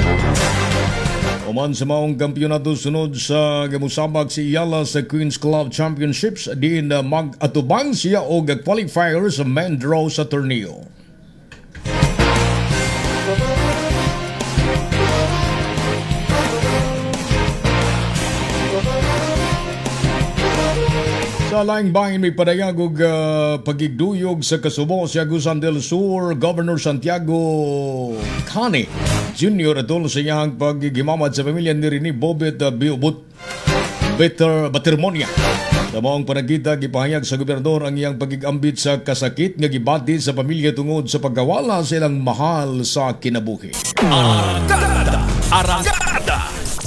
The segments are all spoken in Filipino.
Uman sa maong kampyonato sunod sa gamusabak si Iyala sa Queens Club Championships din mag-atubang siya o qualifier sa main draw sa torneo. Sa laing bahin may padayag og pagigduyog sa kasubo si Agusan del Sur, Governor Santiago Cani Jr. atol sa iyang pagigimamad sa pamilya ni Rini Bobet Batermonia. Sa maong panagkita, gipahayag sa gobernador ang iyang pagigambit sa kasakit nga gibati sa pamilya tungod sa pagkawala sa ilang mahal sa kinabuhi. Arangkada!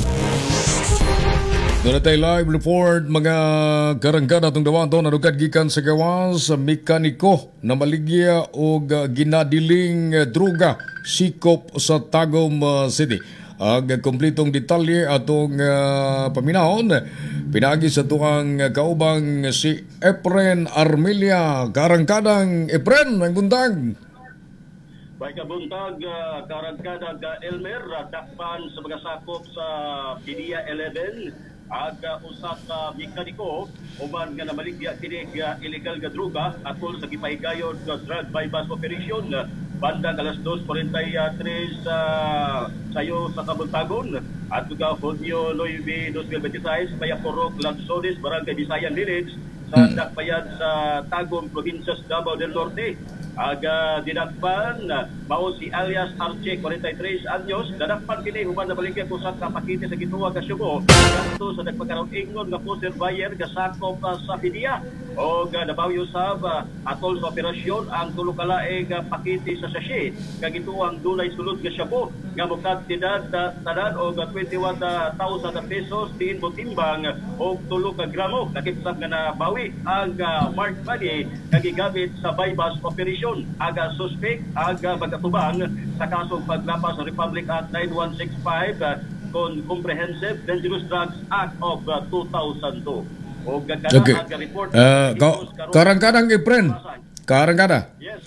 Doon tayo live report mga karangkada itong dawato na rugad gikan sa gawas mekaniko na maligya o ginadiling druga sikop sa Tagum City. Ang kumplitong detalye atong paminahon pinagi sa tuang kaubang si Efren Armelia. Karangkadang Efren, ang buntag. Baik kabuntag, karangkada Elmer, dakpan sa mga sakop sa PDEA 11. Aga usa ka mekaniko uban nga namaligya kini illegal nga droga atol sa gipahigayon nga drug bypass operation bandang alas 2:43 sa sayo sa Kabuntagon at nga Hunyo 9, 2026 kaya Porok Lanzones, Barangay Bisayan Village sa dakbayan sa Tagum, Provincias Davao del Norte. Aga dinakpan mao si alias Arche 43 anyos dadakpan kini human nabaligya ko sa kapakite sa gituwa ka Subo kadto sa nagpagkaroon ingon nga poster buyer nga sakop sa PDEA o nabawi usab atol sa operasyon ang tulo ka laing pakite sa sachet kag gituwang dunay sulod nga Shabu nga mukantidad tanan og 21,000 pesos diin mo timbang og 3 ka gramo nakipsab nga nabawi ang marked money kag gigamit sa bypass operation. Aga suspect, aga pagkatubang sa kasong paglapas sa Republic Act 9165 kon Comprehensive Dangerous Drugs Act of 2002. O okay. Karangkadang Efren. Karangkada. Yes,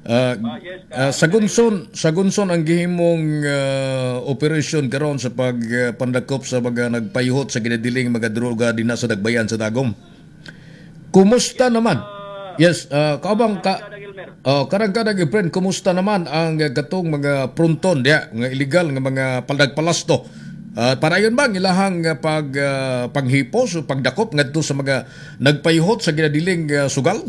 Sagunson ang gihimong operasyon karon sa pagpandakop sa mga nagpayuhot sa ginadiling mga droga dinha sa Dagbayan sa Tagum. Kumusta naman? Yes, kaabang karangkada Efren, kumusta naman ang gatong mga prunton diya, nga illegal nga mga pandagpalasto? Para yun bang ilahang panghipos o pagdakop ngadto sa mga nagpayuhot sa ginadiling sugal?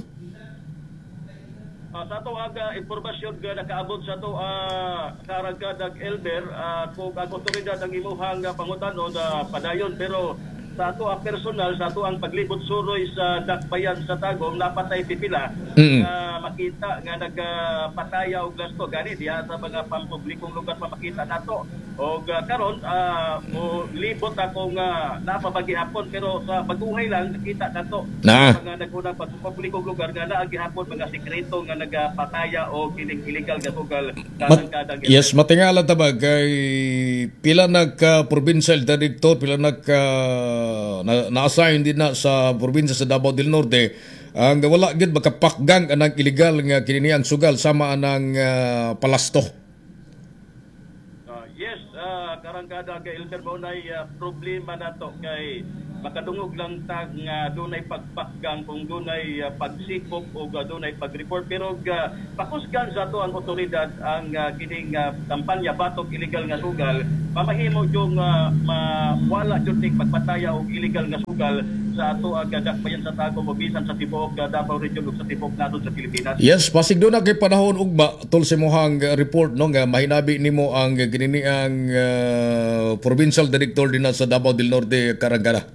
Sa ato aga impormasyon nga nakaabot sa ato karangkada Elmer kung ang otoridad ang imuhang pangutanon padayon pero sa ato ang personal, sa ato ang paglibot suroy sa dakbayan sa Tagum, napatay pipila na makita nga nagpataya og gasto gani diha sa mga pampublikong lugar papakita nato. Og karon libot ako nga napabagihapon pero sa baguhay lang nakita nato mga naguna pampublikong lugar nga naa gihapon mga sekreto nga nagpataya o illegal nga sugal kadang yes, matingala ta ba kay pila nagka-provincial director, pila na-assign din na sa probinsya sa Davao del Norte ang wala gid makapakgang anang illegal nga kini ang sugal sama anang palasto. Yes, karangkada kay Elmer Maunay problema nato kay makadungog lang tag nga dunay pagpakgang kung dunay pagsikop o dunay pag-report pero pakusgan sa to ang otoridad ang kining kampanya batok illegal nga sugal mamahimo yung wala jud ning pagpataya og illegal nga sugal sa ato ang dakbayan sa Tagum o bisan sa tibuok Davao Region ug sa tibuok nato sa Pilipinas. Yes, pasig do na kay panahon ugba tol sa mohang report no nga mahinabi nimo ang ginini ang provincial director dinha sa Davao del Norte karangkada.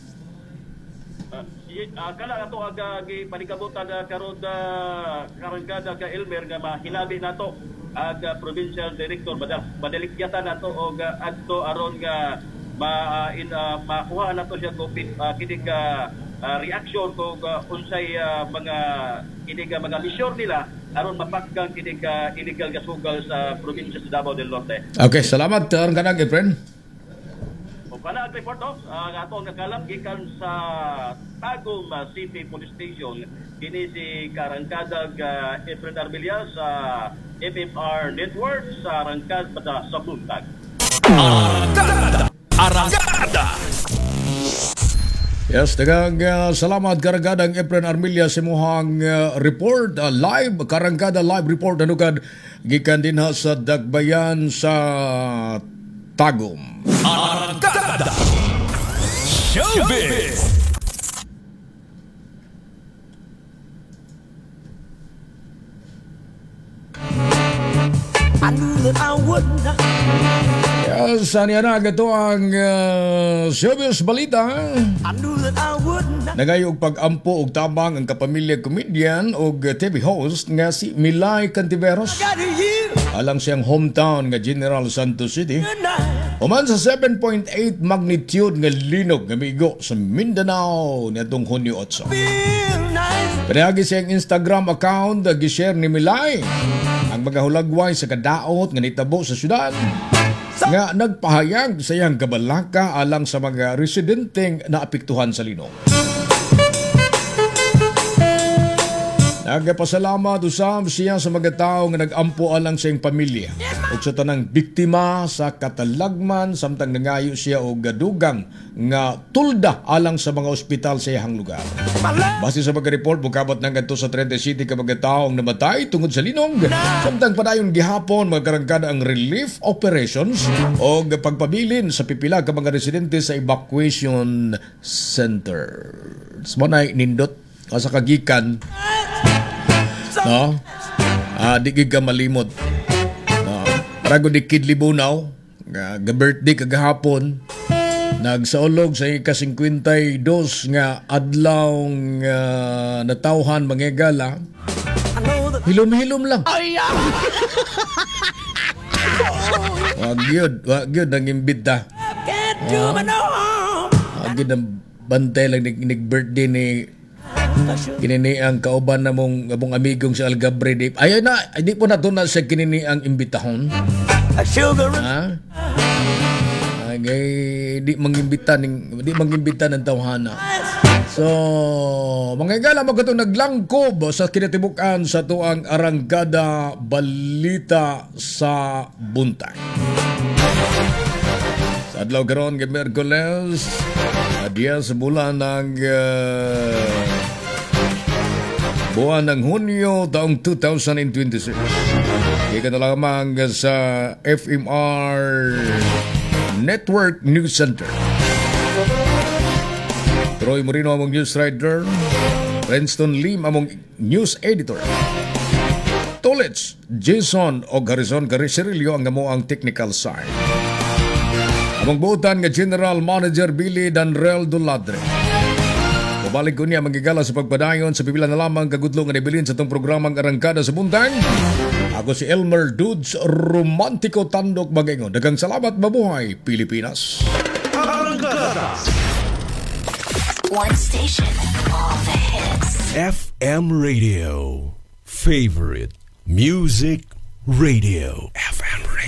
Kala ato aga gipanikabutan karon karangkada ka Elmer nga mahinabi nato ang provincial director madalikyatan nato og adto aron nga makuha nato siya kinig reaction kung unsay mga kinig mga misyon nila aron mapakgang kinig illegal nga sugal sa probinsya sa Davao del Norte. Okay, salamat karangkada Efren. Para ang report nga ato nakalap gikan sa Tagum City Police Station kini si karangkada Efren Armelia sa FFR Network sa Rangkad sa buntag. Arangkada. Yes, dagang salamat Karangkadang Efren Armilla sa imuhang report live Karangkada live report anukad gikan dinha sa Dagbayan sa Tagum. Arangkada. Showbiz. I knew that I would not. Yes, aniya na gato ang showbiz balita. I knew that I would not. Nagayog pag-ampo og tabang ang kapamilya comedian og TV host nga si Milay Cantiveros. Got you Alang siyang hometown nga General Santos City. tonight. Uman sa 7.8 magnitude nga linog nga migo sa Mindanao niadtong Hunyo 8. Feel nice. Pinagi siyang Instagram account gishare ni Milay ang mga hulagway sa kadaot nga nitabo sa syudad nga nagpahayag sa iyang kabalaka alang sa mga residenteng naapektuhan sa linog. Nagpasalamat usab siya sa mga tao nga nag-ampo alang sa iyang pamilya ug sa tanang biktima sa katalagman samtang nangayo siya og gadugang nga tulda alang sa mga ospital sa iyang lugar. Base sa mga report, bukabot ng ganito sa 30 City ka mga taong namatay tungod sa linog. Samtang padayon gihapon magkarangkada ang relief operations o pagpabilin sa pipila ka mga residente sa evacuation center. Smanay nindot sa kagikan. No? Di ka malimot. No? Parago di kidlibunaw. Ga-birthday kagahapon. Nagsaulog sa ika-52 nga adlaw natawhan mga gala. I know that. Hilom-hilom lang. Ay, Wag yun ang imbita. can't do me no harm. Wag yun ang bantay lang nag-birthday ni kinini ang kauban na mong amigong si Algabre. Ayun na, hindi po natuna sa kinini ang imbitahon. A sugar. Ha? Di mangimbita ng tawhana. So, mga igala mo katong naglangkob sa kinatibukan sa tuang Arangkada balita sa buntag. Sa adlaw karon nga Miyerkules, diya sa bulan ng buwan ng Hunyo taong 2026. Ika na lamang sa FMR Network News Center. Troy Moreno among news writer, Princeton Lim among news editor. Tulits, Jason o Garrison Caricirillo ang amo ang technical side. Among buutan nga General Manager Billy Danrel Duladre. Mabalik ko niya magigala sa pagpadayon sa pipila na lamang kagudlo nga nibilin sa itong programang Arangkada sa Buntag. Ako si Elmer Dudes, Romantico Tandok Bagengon. Dagang salamat, mabuhay, Pilipinas. One station, all the hits. FM Radio. Favorite Music Radio. FM